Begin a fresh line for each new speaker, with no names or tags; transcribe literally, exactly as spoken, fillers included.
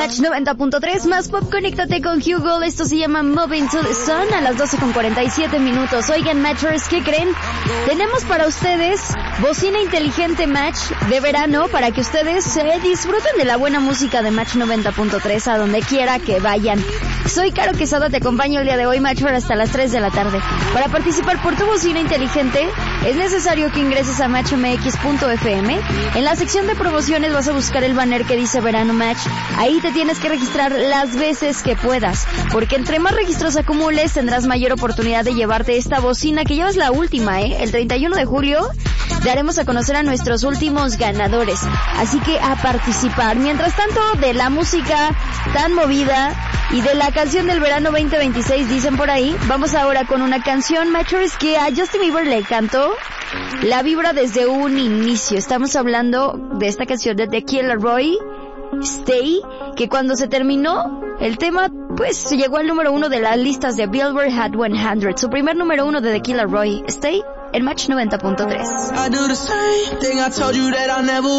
Match noventa punto tres, más pop, conéctate con Hugo. Esto se llama Moving to the Sun a las doce con cuarenta y siete minutos. Oigan, Matchers, ¿qué creen? Tenemos para ustedes bocina inteligente Match de verano para que ustedes eh, disfruten de la buena música de Match noventa punto tres a donde quiera que vayan. Soy Caro Quesada, te acompaño el día de hoy, Matcher, hasta las tres de la tarde. Para participar por tu bocina inteligente, es necesario que ingreses a match m x punto f m. En la sección de promociones vas a buscar el banner que dice Verano Match. Ahí te tienes que registrar las veces que puedas, porque entre más registros acumules, tendrás mayor oportunidad de llevarte esta bocina, que ya es la última, ¿eh? El treinta y uno de julio daremos a conocer a nuestros últimos ganadores. Así que a participar. Mientras tanto, de la música tan movida y de la canción del verano veinte veintiséis, dicen por ahí, vamos ahora con una canción, Matchers, que a Justin Bieber le cantó la vibra desde un inicio. Estamos hablando de esta canción de The Kid Laroi, Stay, que cuando se terminó el tema, pues llegó al número uno de las listas de Billboard Hot cien. Su primer número uno de The Kid Laroi, Stay, en Match noventa punto tres.